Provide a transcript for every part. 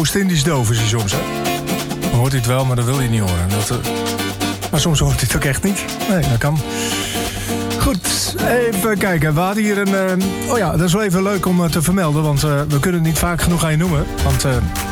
Oost-Indisch doof is hij soms, hè? Dan hoort hij het wel, maar dat wil hij niet horen. Maar soms hoort hij het ook echt niet. Nee, dat kan. Goed, even kijken. We hadden hier een... dat is wel even leuk om te vermelden, want we kunnen het niet vaak genoeg aan je noemen. Want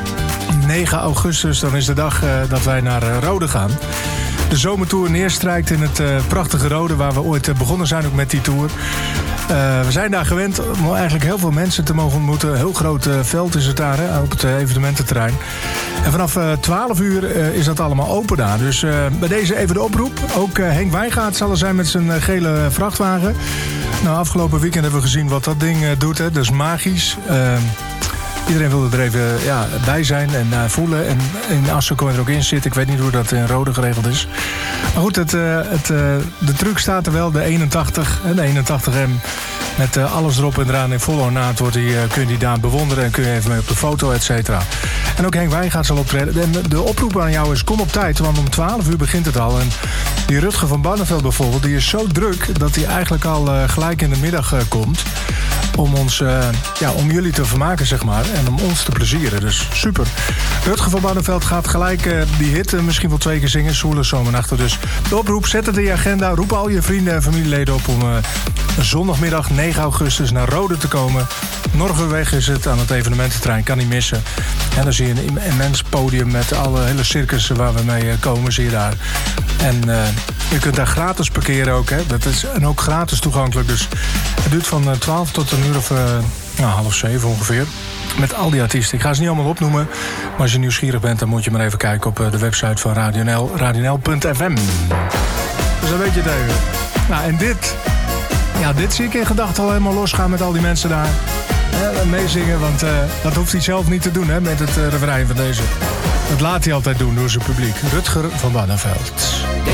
9 augustus, dan is de dag dat wij naar Rode gaan. De zomertour neerstrijkt in het prachtige Rode, waar we ooit begonnen zijn ook met die tour. We zijn daar gewend om eigenlijk heel veel mensen te mogen ontmoeten. Een heel groot veld is het daar, hè, op het evenemententerrein. En vanaf 12 uur is dat allemaal open daar. Dus bij deze even de oproep. Ook Henk Wijngaard zal er zijn met zijn gele vrachtwagen. Nou, afgelopen weekend hebben we gezien wat dat ding doet. Hè. Dat is magisch. Iedereen wilde er even bij zijn en voelen. En in Assen kon je er ook in zitten. Ik weet niet hoe dat in Rode geregeld is. Maar goed, de truck staat er wel. De 81 en de 81M. Met alles erop en eraan in volle ornaat kun je die daar bewonderen. En kun je even mee op de foto, et cetera. En ook Henk Wijngaard zal optreden. En de oproep aan jou is, kom op tijd. Want om 12 uur begint het al. En die Rutger van Barneveld bijvoorbeeld, die is zo druk dat hij eigenlijk al gelijk in de middag komt. Om ons, om jullie te vermaken, zeg maar. En om ons te plezieren. Dus super. Rutger van Barneveld gaat gelijk die hit misschien wel 2 keer zingen. Soele Zomernachten. Dus de oproep, zet het in je agenda. Roep al je vrienden en familieleden op om zondagmiddag 9 augustus naar Rode te komen. Norgerweg is het aan het evenemententerrein. Kan niet missen. En dan zie je een immens podium met alle hele circussen waar we mee komen. Zie je daar. En je kunt daar gratis parkeren ook. Hè. Dat is en ook gratis toegankelijk. Dus het duurt van 12 tot een uur of 6:30 ongeveer. Met al die artiesten. Ik ga ze niet allemaal opnoemen. Maar als je nieuwsgierig bent, dan moet je maar even kijken op de website van Radio NL. radionl.fm. Dus dan weet je het even. Nou, en dit zie ik in gedachten al helemaal losgaan met al die mensen daar. Meezingen, want dat hoeft hij zelf niet te doen, hè, met het refrein van deze. Dat laat hij altijd doen door zijn publiek. Rutger van Barneveld.